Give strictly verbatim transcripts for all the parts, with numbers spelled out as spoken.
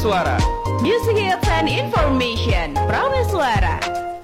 Prameswara. Music Hits and Information Prameswara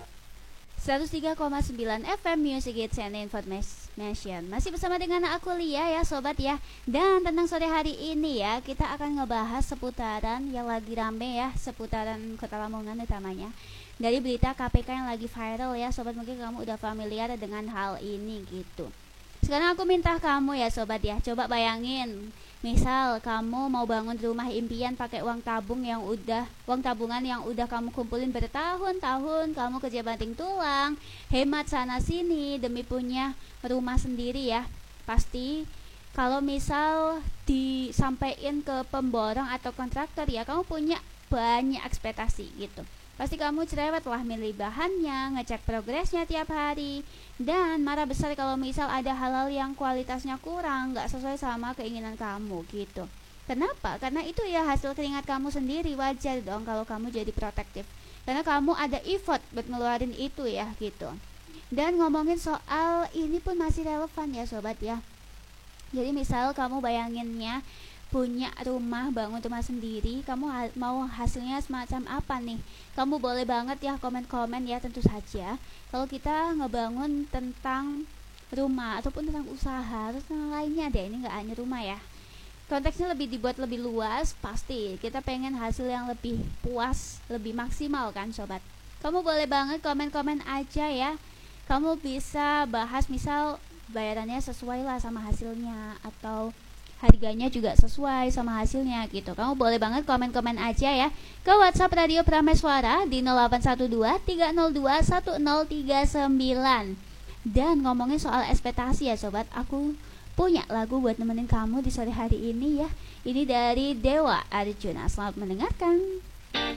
seratus tiga koma sembilan F M Music Hits and Information. Masih bersama dengan aku Lia ya sobat ya. Dan tentang sore hari ini ya, kita akan ngebahas seputaran yang lagi rame ya, seputaran Kota Lamongan utamanya. Dari berita K P K yang lagi viral ya sobat, mungkin kamu udah familiar dengan hal ini gitu. Sekarang aku minta kamu ya sobat ya, coba bayangin, misal kamu mau bangun rumah impian pakai uang tabung yang udah uang tabungan yang udah kamu kumpulin bertahun-tahun, kamu kerja banting tulang, hemat sana sini demi punya rumah sendiri ya. Pasti kalau misal disampaikan ke pemborong atau kontraktor ya, kamu punya banyak ekspektasi gitu. Pasti kamu cerewet lah milih bahannya, ngecek progresnya tiap hari, dan marah besar kalau misal ada hal-hal yang kualitasnya kurang, gak sesuai sama keinginan kamu gitu. Kenapa? Karena itu ya hasil keringat kamu sendiri, wajar dong kalau kamu jadi protektif, karena kamu ada effort buat ngeluarin itu ya gitu. Dan ngomongin soal ini pun masih relevan ya sobat ya. Jadi misal kamu bayanginnya punya rumah, bangun rumah sendiri, kamu ha- mau hasilnya semacam apa nih? Kamu boleh banget ya komen-komen ya, tentu saja. Kalau kita ngebangun tentang rumah ataupun tentang usaha atau tentang lainnya deh, ini nggak hanya rumah ya. Konteksnya lebih dibuat lebih luas, pasti kita pengen hasil yang lebih puas, lebih maksimal kan sobat. Kamu boleh banget komen-komen aja ya. Kamu bisa bahas misal bayarannya sesuai lah sama hasilnya, atau harganya juga sesuai sama hasilnya gitu. Kamu boleh banget komen-komen aja ya ke WhatsApp Radio Prameswara di nol delapan satu dua tiga nol dua satu nol tiga sembilan. Dan ngomongin soal ekspektasi ya sobat, aku punya lagu buat nemenin kamu di sore hari ini ya. Ini dari Dewa Arjuna. Selamat mendengarkan.